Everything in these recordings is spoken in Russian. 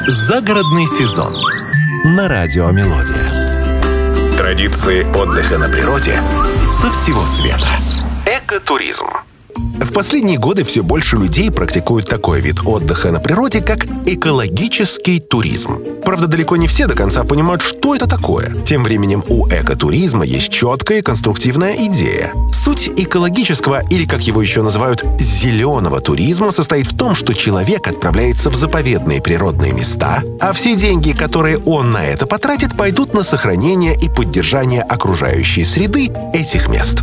Загородный сезон на радио «Мелодия». Традиции отдыха на природе со всего света. Экотуризм. В последние годы все больше людей практикуют такой вид отдыха на природе, как экологический туризм. Правда, далеко не все до конца понимают, что это такое. Тем временем у экотуризма есть четкая и конструктивная идея. Суть экологического, или как его еще называют, зеленого туризма, состоит в том, что человек отправляется в заповедные природные места, а все деньги, которые он на это потратит, пойдут на сохранение и поддержание окружающей среды этих мест.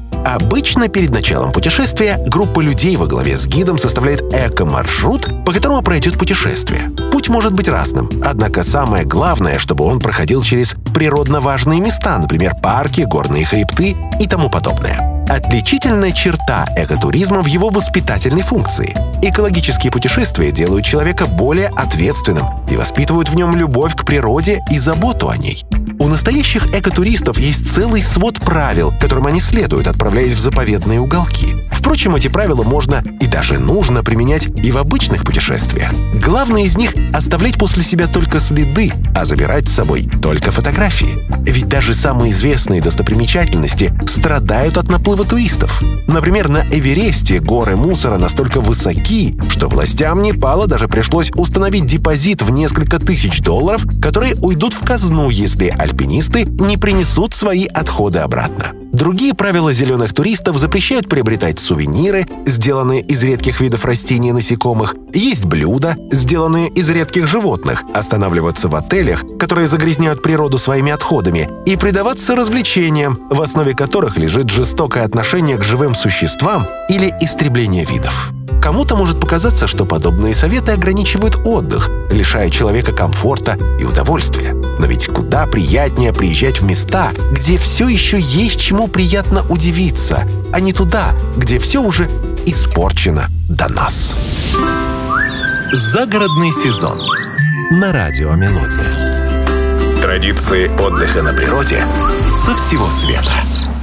Обычно перед началом путешествия группа людей во главе с гидом составляет эко-маршрут, по которому пройдет путешествие. Путь может быть разным, однако самое главное, чтобы он проходил через природно важные места, например, парки, горные хребты и тому подобное. Отличительная черта экотуризма в его воспитательной функции. Экологические путешествия делают человека более ответственным и воспитывают в нем любовь к природе и заботу о ней. У настоящих экотуристов есть целый свод правил, которым они следуют, отправляясь в заповедные уголки. Впрочем, эти правила можно и даже нужно применять и в обычных путешествиях. Главное из них — оставлять после себя только следы, а забирать с собой только фотографии. Ведь даже самые известные достопримечательности страдают от наплыва туристов. Например, на Эвересте горы мусора настолько высоки, что властям Непала даже пришлось установить депозит в несколько тысяч $, которые уйдут в казну, если альпинисты не принесут свои отходы обратно. Другие правила зеленых туристов запрещают приобретать сувениры, сделанные из редких видов растений и насекомых, есть блюда, сделанные из редких животных, останавливаться в отелях, которые загрязняют природу своими отходами, и предаваться развлечениям, в основе которых лежит жестокое отношение к живым существам или истребление видов. Кому-то может показаться, что подобные советы ограничивают отдых, лишая человека комфорта и удовольствия. Но ведь куда приятнее приезжать в места, где все еще есть чему приятно удивиться, а не туда, где все уже испорчено до нас. Загородный сезон на радио «Мелодия». Традиции отдыха на природе со всего света.